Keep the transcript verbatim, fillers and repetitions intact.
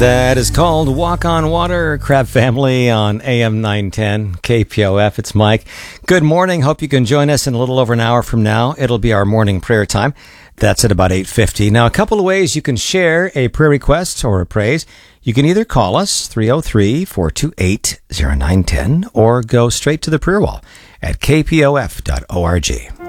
That is called Walk on Water, Crab Family on A M nine ten K P O F. It's Mike. Good morning. Hope you can join us in a little over an hour from now. It'll be our morning prayer time. That's at about eight fifty. Now, a couple of ways you can share a prayer request or a praise. You can either call us, three oh three, four two eight, oh nine one oh, or go straight to the prayer wall at k p o f dot org.